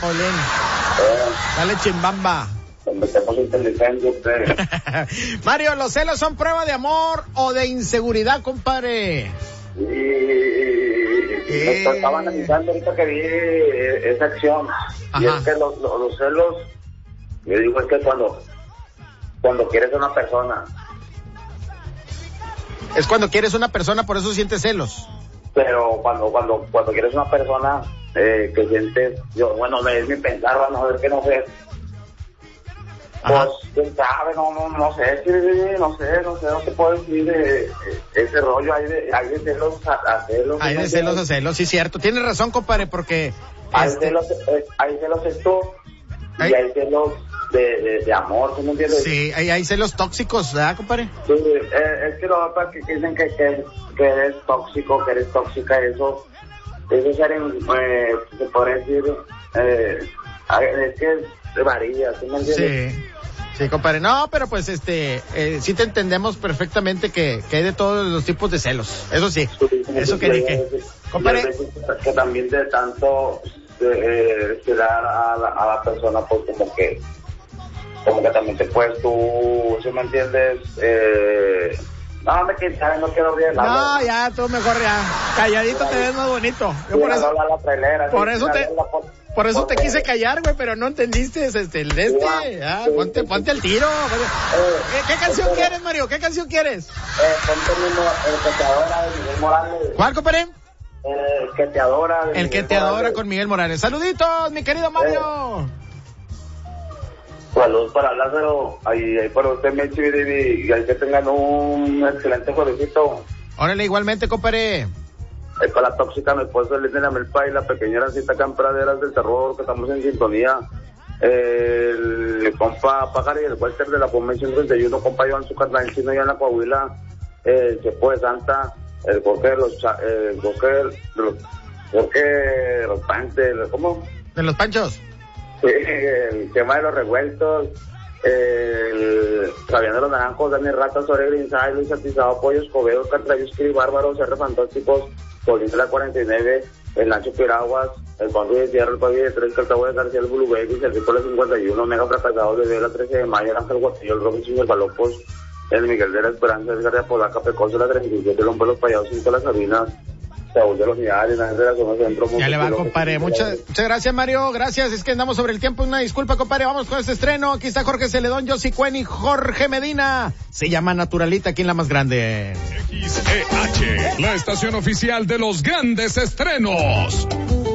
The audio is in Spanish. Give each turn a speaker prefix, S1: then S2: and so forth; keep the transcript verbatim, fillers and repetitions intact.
S1: Paulín.
S2: Eh,
S1: Dale chimbamba.
S2: Metemos inteligencia usted.
S1: Mario, ¿los celos son prueba de amor o de inseguridad, compadre?
S2: Y, y
S1: Eh.
S2: me estaba analizando ahorita que vi eh, esa acción. Y
S1: Ajá.
S2: es que los, los, los celos, yo digo, es que cuando, cuando quieres a una persona,
S1: Es cuando quieres una persona, por eso sientes celos.
S2: pero cuando, cuando, cuando quieres una persona, eh, que sientes, yo, bueno, es mi pensar, van a ver que no sé.
S1: Ajá.
S2: Pues, quién sabe, no, no, no sé, sí, no sé, no sé, no te puedo decir de, de ese rollo, hay de, hay de celos a, a celos.
S1: Hay de celos a celos, sí, cierto. Tienes razón, compadre, porque...
S2: Hay
S1: este,
S2: celos, eh, hay celos esto,
S1: Hay-
S2: y hay celos de, de, de amor, ¿sí me entiendes?
S1: Sí, hay, hay celos tóxicos, ¿verdad, compadre?
S2: Sí, eh, es que lo que que dicen que, que, que eres tóxico, que eres tóxica, eso, eso ser, eh, se podría decir, eh, es que varía, ¿sí me entiendes?
S1: Sí. Sí, compadre. No, pero pues este, eh, sí te entendemos perfectamente que, que hay de todos los tipos de celos. Eso sí,
S2: Sí,
S1: eso que
S2: sí,
S1: ni que.
S2: sí, sí.
S1: Compadre,
S2: Y hay veces que también de tanto eh, esperar a la, a la persona, pues como que, como que también te puedes tú, ¿sí me entiendes? Eh, no, me quitas, no quiero abrir el
S1: no,
S2: agua.
S1: ya, tú mejor ya. Calladito te ves más bonito. Yo por eso,
S2: La, la trailera,
S1: por
S2: sí,
S1: eso te,
S2: la- la-
S1: por eso te
S2: porque-
S1: quise callar, güey, pero no entendiste este, el de este. Ah,
S2: Sí,
S1: ponte,
S2: sí,
S1: ponte el tiro.
S2: Eh,
S1: ¿Qué, qué canción
S2: pero-
S1: quieres, Mario? ¿Qué canción quieres?
S2: Eh, ponte mismo el que te adora de Miguel Morales.
S1: ¿Cuál, compadre?
S2: Eh, el que te adora de
S1: El que
S2: Miguel
S1: te adora
S2: Morales.
S1: con Miguel Morales. Saluditos, mi querido Mario.
S2: Saludos para Lázaro, ahí, ahí para usted, Mechi, y ahí que tengan un excelente juevesito.
S1: Órale, igualmente, compadre.
S2: Ahí para la tóxica, mi esposo Elena la Melpa y la pequeña Rancita Campraderas del Terror, que estamos en sintonía. El compa Pájaro y el Walter de la Convención treinta y uno, compa Iván su carnal chino ya en la Coahuila, el Chepo de Santa, el Jorge de los, cha- el Jorge de los, Jorge de los Pantes, ¿cómo?
S1: De los Panchos.
S2: El tema de los revueltos, el Fabián de los Naranjos, Daniel Rata, Sobre Grinsay, Luis Atizado, Pollo Escobedo, Cartravius, Cri Bárbaros, R Fantásticos, Solín de la cuarenta y nueve, el Nacho Piraguas, el Juan Ruiz de Sierra, el Pablo de tres, Cartagua de García, el Blue Baby, el Rico de cincuenta y uno, Mega Fracasado de Vela, trece de mayo, el Ángel Guatillo, el Robinson, el Balopos, el Miguel de la Esperanza, el García Podaca, Pecoso, la treinta y siete, el Hombre de los Payados, Cinco de las Sabinas, Saúl de los Millares, Ángel de la Zona Centro.
S1: Ya le va,
S2: Monte,
S1: compadre. Muchas, muchas gracias, Mario. Gracias. Es que andamos sobre el tiempo. Una disculpa, compadre. Vamos con este estreno. Aquí está Jorge Celedón, Yossi Cuen y Jorge Medina. Se llama Naturalita, aquí en La Más Grande.
S3: X E H, la estación oficial de los grandes estrenos.